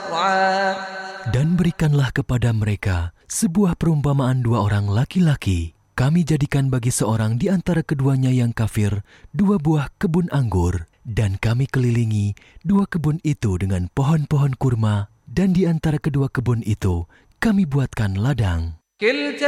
Dan berikanlah kepada mereka sebuah perumpamaan dua orang laki-laki. Kami jadikan bagi seorang di antara keduanya yang kafir 2 buah kebun anggur, dan kami kelilingi 2 kebun itu dengan pohon-pohon kurma, dan di antara kedua kebun itu kami buatkan ladang.